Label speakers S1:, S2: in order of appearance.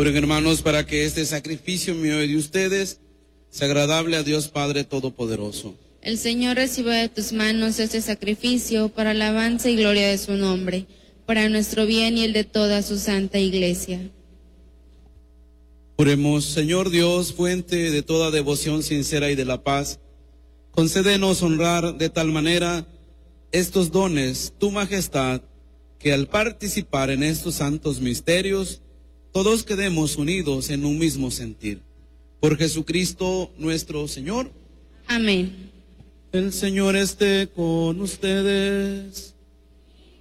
S1: Oren, hermanos, para que este sacrificio mío y de ustedes sea agradable a Dios Padre Todopoderoso.
S2: El Señor reciba de tus manos este sacrificio para alabanza y gloria de su nombre, para nuestro bien y el de toda su santa Iglesia.
S1: Oremos. Señor Dios, fuente de toda devoción sincera y de la paz, concédenos honrar de tal manera estos dones, tu majestad, que al participar en estos santos misterios, todos quedemos unidos en un mismo sentir. Por Jesucristo nuestro Señor.
S2: Amén.
S1: El Señor esté con ustedes.